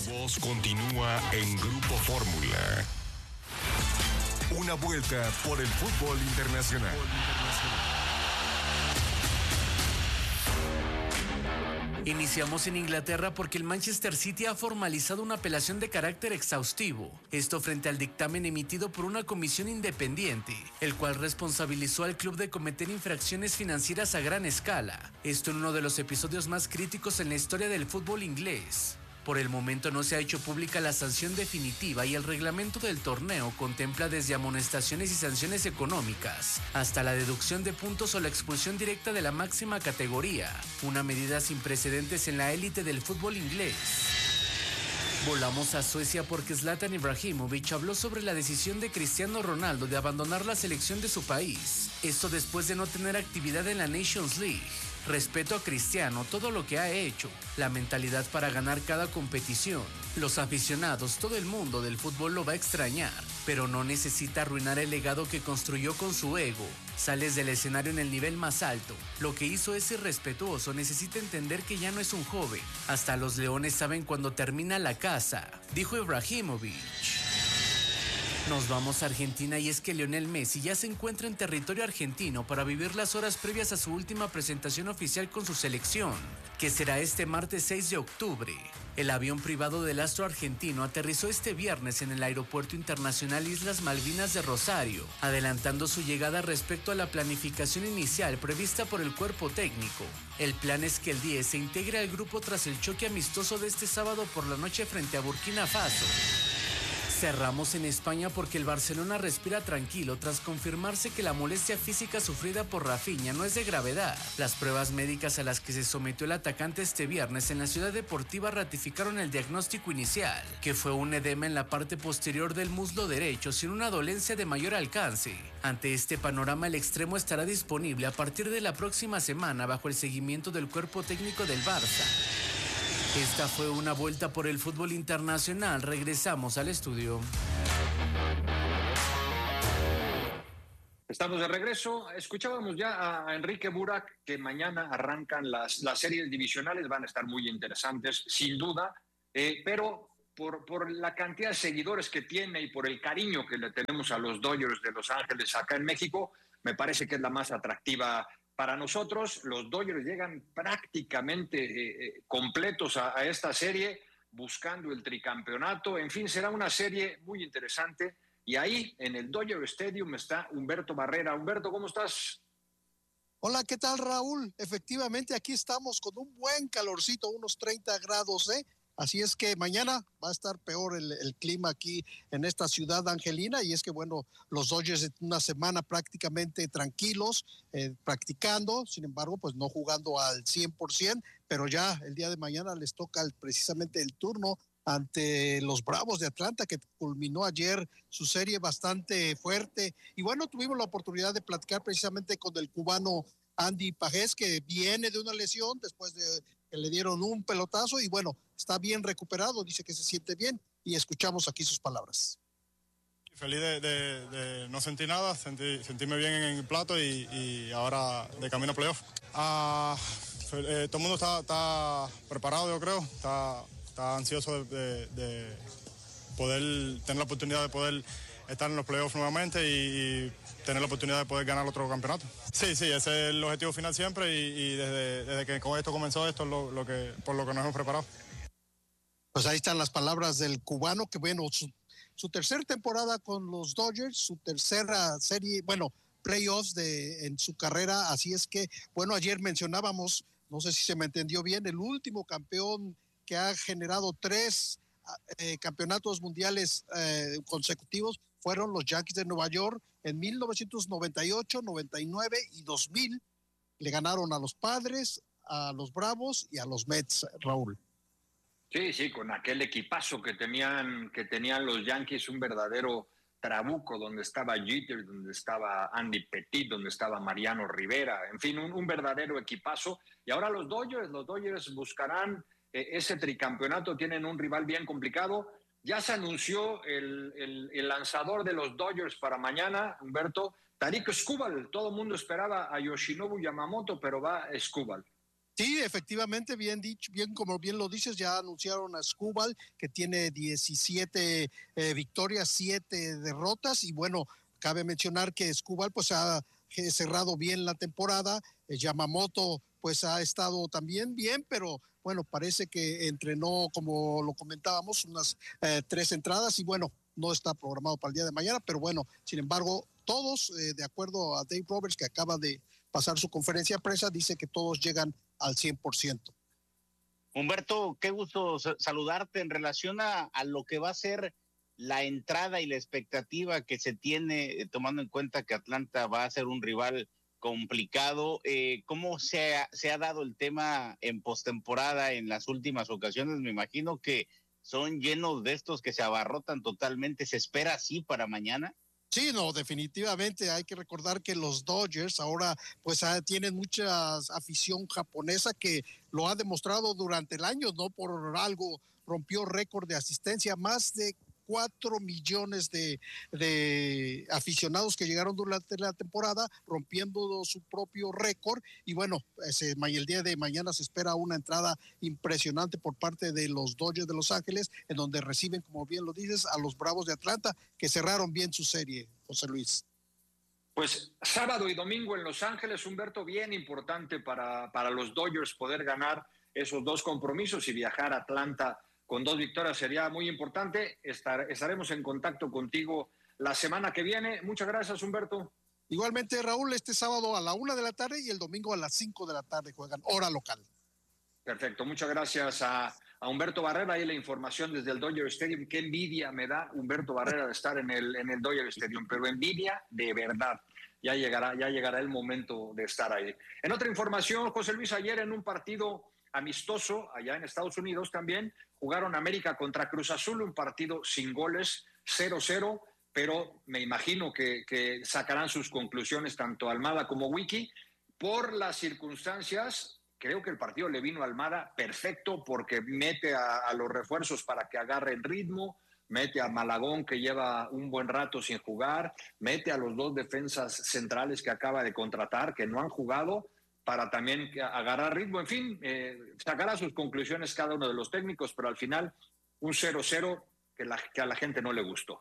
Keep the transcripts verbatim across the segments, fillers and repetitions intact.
voz continúa en Grupo Fórmula. Una vuelta por el fútbol internacional. Iniciamos en Inglaterra porque el Manchester City ha formalizado una apelación de carácter exhaustivo, esto frente al dictamen emitido por una comisión independiente, el cual responsabilizó al club de cometer infracciones financieras a gran escala, esto en uno de los episodios más críticos en la historia del fútbol inglés. Por el momento no se ha hecho pública la sanción definitiva y el reglamento del torneo contempla desde amonestaciones y sanciones económicas hasta la deducción de puntos o la expulsión directa de la máxima categoría, una medida sin precedentes en la élite del fútbol inglés. Volamos a Suecia porque Zlatan Ibrahimovic habló sobre la decisión de Cristiano Ronaldo de abandonar la selección de su país, esto después de no tener actividad en la Nations League. Respeto a Cristiano, todo lo que ha hecho, la mentalidad para ganar cada competición. Los aficionados, todo el mundo del fútbol lo va a extrañar, pero no necesita arruinar el legado que construyó con su ego. Sales del escenario en el nivel más alto. Lo que hizo es irrespetuoso, necesita entender que ya no es un joven. Hasta los leones saben cuando termina la caza, dijo Ibrahimovic. Nos vamos a Argentina y es que Lionel Messi ya se encuentra en territorio argentino para vivir las horas previas a su última presentación oficial con su selección, que será este martes seis de octubre. El avión privado del astro argentino aterrizó este viernes en el Aeropuerto Internacional Islas Malvinas de Rosario, adelantando su llegada respecto a la planificación inicial prevista por el cuerpo técnico. El plan es que el diez se integre al grupo tras el choque amistoso de este sábado por la noche frente a Burkina Faso. Cerramos en España porque el Barcelona respira tranquilo tras confirmarse que la molestia física sufrida por Rafinha no es de gravedad. Las pruebas médicas a las que se sometió el atacante este viernes en la ciudad deportiva ratificaron el diagnóstico inicial, que fue un edema en la parte posterior del muslo derecho sin una dolencia de mayor alcance. Ante este panorama, el extremo estará disponible a partir de la próxima semana bajo el seguimiento del cuerpo técnico del Barça. Esta fue una vuelta por el fútbol internacional. Regresamos al estudio. Estamos de regreso. Escuchábamos ya a Enrique Burak que mañana arrancan las, las series divisionales. Van a estar muy interesantes, sin duda. Eh, pero por, por la cantidad de seguidores que tiene y por el cariño que le tenemos a los Dodgers de Los Ángeles acá en México, me parece que es la más atractiva para nosotros. Los Dodgers llegan prácticamente eh, completos a, a esta serie, buscando el tricampeonato. En fin, será una serie muy interesante. Y ahí, en el Dodger Stadium, está Humberto Barrera. Humberto, ¿cómo estás? Hola, ¿qué tal, Raúl? Efectivamente, aquí estamos con un buen calorcito, unos treinta grados, ¿eh? Así es que mañana va a estar peor el, el clima aquí en esta ciudad angelina, y es que, bueno, los Dodgers una semana prácticamente tranquilos, eh, practicando, sin embargo, pues no jugando al cien por ciento, pero ya el día de mañana les toca el, precisamente el turno ante los Bravos de Atlanta, que culminó ayer su serie bastante fuerte. Y bueno, tuvimos la oportunidad de platicar precisamente con el cubano Andy Pajés, que viene de una lesión después de que le dieron un pelotazo y bueno, está bien recuperado, dice que se siente bien, y escuchamos aquí sus palabras. Feliz de, de, de no sentir nada, sentí, sentirme bien en el plato y, y ahora de camino a playoff. Ah, eh, todo el mundo está, está preparado, yo creo, está, está ansioso de, de, de poder tener la oportunidad de poder estar en los playoffs nuevamente y, y tener la oportunidad de poder ganar otro campeonato. Sí, sí, ese es el objetivo final siempre y, y desde, desde que con esto comenzó esto es lo, lo que, por lo que nos hemos preparado. Pues ahí están las palabras del cubano, que bueno, su, su tercera temporada con los Dodgers, su tercera serie, bueno, playoffs de, en su carrera, así es que, bueno, ayer mencionábamos, no sé si se me entendió bien, el último campeón que ha generado tres eh, campeonatos mundiales eh, consecutivos fueron los Yankees de Nueva York en mil novecientos noventa y ocho, noventa y nueve y dos mil. Le ganaron a los Padres, a los Bravos y a los Mets, Raúl. Sí, sí, con aquel equipazo que tenían, que tenían los Yankees, un verdadero trabuco, donde estaba Jeter, donde estaba Andy Pettit, donde estaba Mariano Rivera, en fin, un, un verdadero equipazo. Y ahora los Dodgers, los Dodgers buscarán eh, ese tricampeonato, tienen un rival bien complicado. Ya se anunció el, el, el lanzador de los Dodgers para mañana, Humberto, Tarik Skubal. Todo el mundo esperaba a Yoshinobu Yamamoto, pero va Skubal. Sí, efectivamente, bien dicho, bien como bien lo dices, ya anunciaron a Skubal, que tiene diecisiete eh, victorias, siete derrotas, y bueno, cabe mencionar que Skubal pues ha eh, cerrado bien la temporada, eh, Yamamoto pues ha estado también bien, pero bueno, parece que entrenó, como lo comentábamos, unas eh, tres entradas, y bueno, no está programado para el día de mañana, pero bueno, sin embargo, todos, eh, de acuerdo a Dave Roberts, que acaba de pasar su conferencia de prensa, dice que todos llegan al cien por ciento. Humberto, qué gusto saludarte en relación a, a lo que va a ser la entrada y la expectativa que se tiene, eh, tomando en cuenta que Atlanta va a ser un rival complicado. Eh, ¿Cómo se ha, se ha dado el tema en postemporada en las últimas ocasiones? Me imagino que son llenos de estos que se abarrotan totalmente. ¿Se espera así para mañana? Sí, no, definitivamente hay que recordar que los Dodgers ahora pues ah, tienen mucha afición japonesa que lo ha demostrado durante el año, no por algo rompió récord de asistencia, más de cuatro millones de, de aficionados que llegaron durante la temporada, rompiendo su propio récord. Y bueno, ese, el día de mañana se espera una entrada impresionante por parte de los Dodgers de Los Ángeles, en donde reciben, como bien lo dices, a los Bravos de Atlanta, que cerraron bien su serie, José Luis. Pues sábado y domingo en Los Ángeles, Humberto, bien importante para, para los Dodgers poder ganar esos dos compromisos y viajar a Atlanta con dos victorias sería muy importante. Estar, estaremos en contacto contigo la semana que viene. Muchas gracias, Humberto. Igualmente, Raúl, este sábado a la una de la tarde y el domingo a las cinco de la tarde juegan, hora local. Perfecto, muchas gracias a, a Humberto Barrera. Ahí la información desde el Dodger Stadium. Qué envidia me da Humberto Barrera de estar en el, en el Dodger Stadium, pero envidia de verdad. Ya llegará, ya llegará el momento de estar ahí. En otra información, José Luis, ayer en un partido amistoso allá en Estados Unidos también jugaron América contra Cruz Azul, un partido sin goles, cero cero, pero me imagino que, que sacarán sus conclusiones tanto Almada como Wiki. Por las circunstancias, creo que el partido le vino a Almada perfecto porque mete a, a los refuerzos para que agarren ritmo, mete a Malagón, que lleva un buen rato sin jugar, mete a los dos defensas centrales que acaba de contratar, que no han jugado, para también agarrar ritmo. En fin, eh, sacará sus conclusiones cada uno de los técnicos, pero al final un cero cero que, la, que a la gente no le gustó.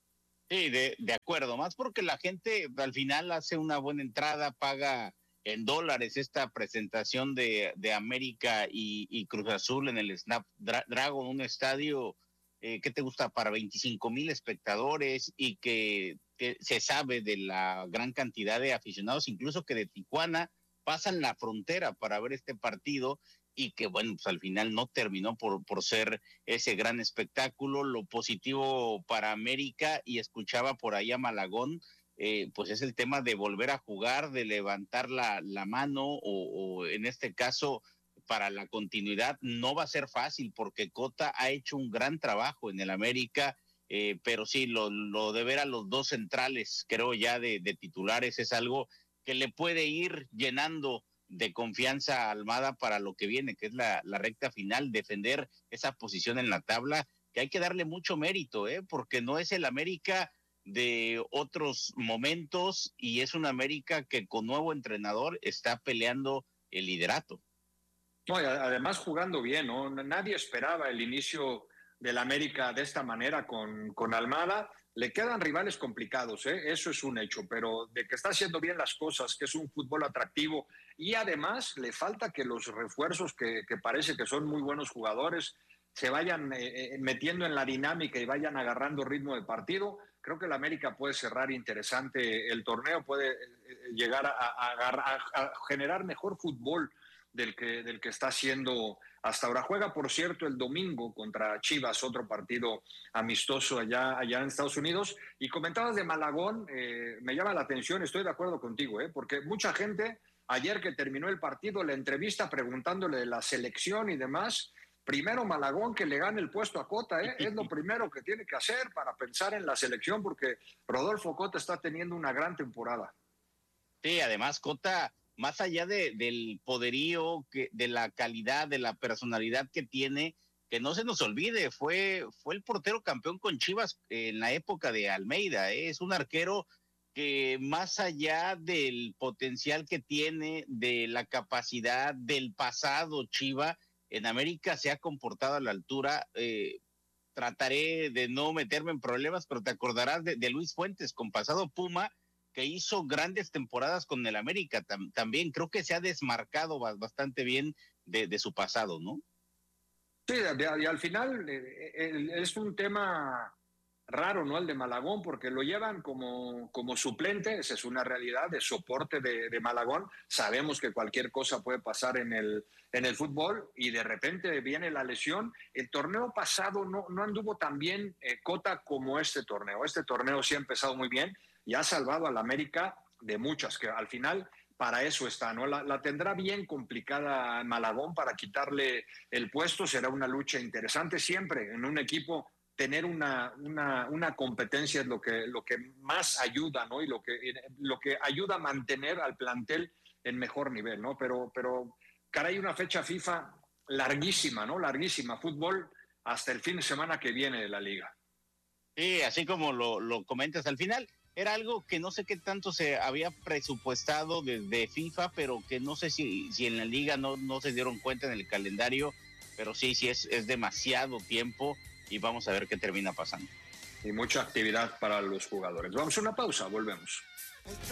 Sí, de, de acuerdo, más porque la gente al final hace una buena entrada, paga en dólares esta presentación de, de América y, y Cruz Azul en el Snapdragon, un estadio eh, que te gusta para veinticinco mil espectadores y que, que se sabe de la gran cantidad de aficionados, incluso que de Tijuana pasan la frontera para ver este partido y que, bueno, pues al final no terminó por, por ser ese gran espectáculo. Lo positivo para América, y escuchaba por ahí a Malagón, eh, pues es el tema de volver a jugar, de levantar la, la mano o, o en este caso para la continuidad. No va a ser fácil porque Cota ha hecho un gran trabajo en el América, eh, pero sí, lo, lo de ver a los dos centrales, creo ya de, de titulares, es algo que le puede ir llenando de confianza a Almada para lo que viene, que es la, la recta final, defender esa posición en la tabla, que hay que darle mucho mérito, ¿eh? Porque no es el América de otros momentos y es un América que con nuevo entrenador está peleando el liderato. No, y además jugando bien, ¿no? Nadie esperaba el inicio del América de esta manera con, con Almada. Le quedan rivales complicados, ¿eh? Eso es un hecho, pero de que está haciendo bien las cosas, que es un fútbol atractivo, y además le falta que los refuerzos, que, que parece que son muy buenos jugadores, se vayan eh, metiendo en la dinámica y vayan agarrando ritmo de partido. Creo que el América puede cerrar interesante el torneo, puede eh, llegar a, a, a, a generar mejor fútbol del que, del que está haciendo hasta ahora. Juega, por cierto, el domingo contra Chivas, otro partido amistoso allá, allá en Estados Unidos. Y comentabas de Malagón, eh, me llama la atención, estoy de acuerdo contigo, eh, porque mucha gente, ayer que terminó el partido, la entrevista preguntándole de la selección y demás, primero Malagón que le gane el puesto a Cota, eh, es lo primero que tiene que hacer para pensar en la selección, porque Rodolfo Cota está teniendo una gran temporada. Sí, además Cota, más allá de, del poderío, que, de la calidad, de la personalidad que tiene, que no se nos olvide, fue, fue el portero campeón con Chivas en la época de Almeida, ¿eh? Es un arquero que más allá del potencial que tiene, de la capacidad del pasado Chiva, en América se ha comportado a la altura. Eh, trataré de no meterme en problemas, pero te acordarás de, de Luis Fuentes, con pasado Puma, que hizo grandes temporadas con el América tam, también. Creo que se ha desmarcado bastante bien de, de su pasado, ¿no? Sí, y al final eh, es un tema raro, ¿no? El de Malagón, porque lo llevan como, como suplente, esa es una realidad, de soporte de, de Malagón. Sabemos que cualquier cosa puede pasar en el, en el fútbol y de repente viene la lesión. El torneo pasado no, no anduvo tan bien eh, Cota como este torneo. Este torneo sí ha empezado muy bien y ha salvado al América de muchas, que al final para eso está, ¿no? La, la tendrá bien complicada Malagón para quitarle el puesto. Será una lucha interesante siempre en un equipo. Tener una, una, una competencia es lo que, lo que más ayuda, ¿no? Y lo que, lo que ayuda a mantener al plantel en mejor nivel, ¿no? Pero, pero caray, una fecha FIFA larguísima, ¿no? Larguísima. Fútbol hasta el fin de semana que viene de la liga. Sí, así como lo, lo comentas al final, era algo que no sé qué tanto se había presupuestado desde FIFA, pero que no sé si, si en la liga no, no se dieron cuenta en el calendario, pero sí, sí es, es demasiado tiempo. Y vamos a ver qué termina pasando. Y mucha actividad para los jugadores. Vamos a una pausa, volvemos.